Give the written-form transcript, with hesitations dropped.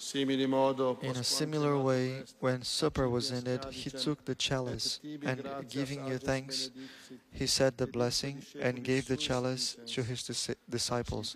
In a similar way, when supper was ended, he took the chalice, and giving you thanks, he said the blessing and gave the chalice to his disciples,